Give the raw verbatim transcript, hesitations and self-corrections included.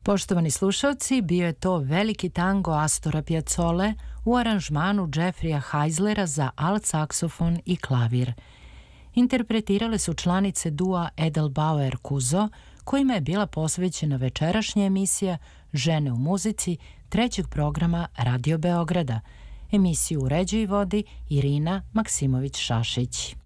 Poštovani slušalci, bio je to veliki tango Astora Piazzole u aranžmanu Jeffreya Heislera za alt saksofon i klavir. Interpretirale su članice dua Edelbauer Kuzo, kojima je bila posvećena večerašnja emisija Žene u muzici trećeg programa Radio Beograda. Emisiju uređuje i vodi Irina Maksimović-Šašić.